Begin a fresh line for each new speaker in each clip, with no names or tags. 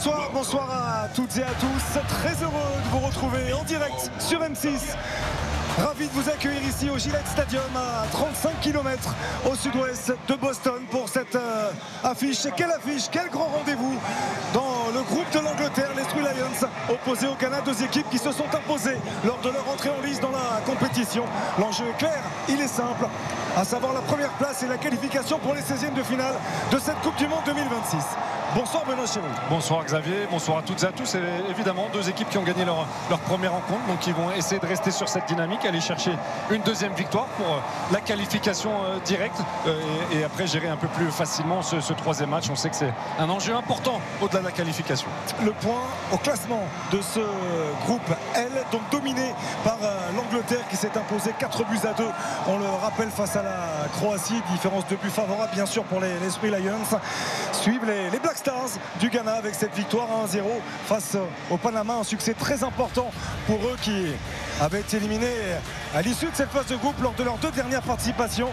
Bonsoir, bonsoir à toutes et à tous. Très heureux de vous retrouver en direct sur M6. Ravi de vous accueillir ici au Gillette Stadium à 35 km au sud-ouest de Boston pour cette affiche. Et quelle affiche, quel grand rendez-vous dans le groupe de l'Angleterre, les Three Lions opposés au Ghana, deux équipes qui se sont imposées lors de leur entrée en lice dans la compétition. L'enjeu est clair, il est simple, à savoir la première place et la qualification pour les 16e de finale de cette Coupe du Monde 2026. Bonsoir Benoît Chéroux.
Bonsoir Xavier, bonsoir à toutes et à tous. Et évidemment, deux équipes qui ont gagné leur première rencontre, donc qui vont essayer de rester sur cette dynamique, aller chercher une deuxième victoire pour la qualification directe et après gérer un peu plus facilement ce troisième match. On sait que c'est un enjeu important au-delà de la qualification.
Le point au classement de ce groupe L, donc dominé par l'Angleterre qui s'est imposé 4-2. On le rappelle face à la Croatie, différence de but favorable bien sûr pour les Three Lions. Suivent les Black Stars du Ghana avec cette victoire 1-0 face au Panama, un succès très important pour eux qui avaient été éliminés à l'issue de cette phase de groupe lors de leurs deux dernières participations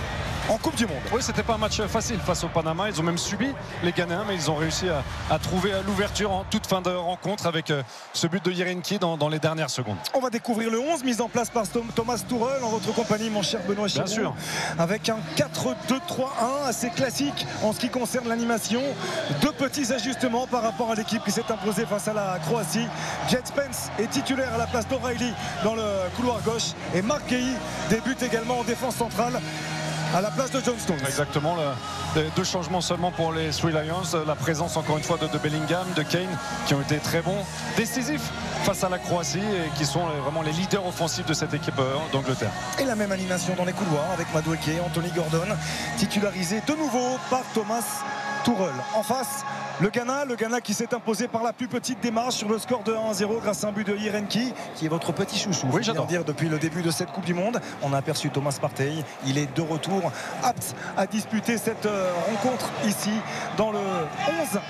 en Coupe du Monde.
Oui, c'était pas un match facile face au Panama. Ils ont même subi les Ghanéens, mais ils ont réussi à trouver l'ouverture en toute fin de rencontre avec ce but de Yerenki dans les dernières secondes.
On va découvrir le 11 mis en place par Thomas Tuchel en votre compagnie, mon cher Benoît Chéroux.
Bien sûr.
Avec un 4-2-3-1 assez classique en ce qui concerne l'animation. Deux petits ajustements par rapport à l'équipe qui s'est imposée face à la Croatie. Jet Spence est titulaire à la place d'O'Reilly dans le couloir gauche et Mark Guehi débute également en défense centrale à la place de John Stones.
Exactement, deux changements seulement pour les Three Lions. La présence encore une fois de Bellingham, de Kane qui ont été très bons, décisifs face à la Croatie et qui sont vraiment les leaders offensifs de cette équipe d'Angleterre.
Et la même animation dans les couloirs avec Madueke, Anthony Gordon, titularisé de nouveau par Thomas Tuchel. En face, le Ghana qui s'est imposé par la plus petite démarche sur le score de 1-0 grâce à un but de Yerenki, qui est votre petit chouchou.
Oui, j'adore.
Dire depuis le début de cette Coupe du Monde. On a aperçu Thomas Partey. Il est de retour, apte à disputer cette rencontre ici dans le 11.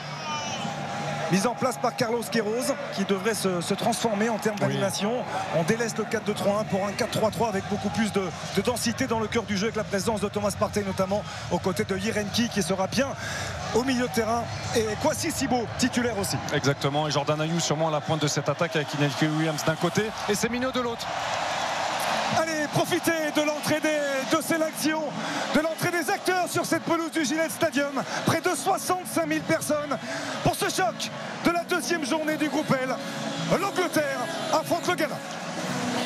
Mise en place par Carlos Queiroz qui devrait se transformer en termes d'animation. On délaisse le 4-2-3-1 pour un 4-3-3 avec beaucoup plus de densité dans le cœur du jeu avec la présence de Thomas Partey notamment aux côtés de Yerenki qui sera bien au milieu de terrain et Kwasi Sibo titulaire aussi.
Exactement, et Jordan Ayew sûrement à la pointe de cette attaque avec Inaki Williams d'un côté et Semenyo de l'autre.
Allez, profitez de l'entrée de sélection, de l'entrée des acteurs sur cette pelouse du Gillette Stadium. Près de 65 000 personnes pour ce choc de la deuxième journée du groupe L. L'Angleterre affronte le Ghana.